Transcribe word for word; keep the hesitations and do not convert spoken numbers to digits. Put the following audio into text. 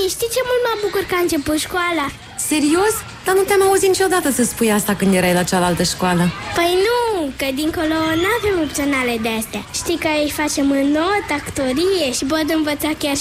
știi ce mult mă bucur că a început școala? Serios? Dar nu te-am auzit niciodată să spui asta când erai la cealaltă școală. Păi nu, că dincolo n-avem opționale de astea. Știi că aici facem înot, actorie și pot învăța chiar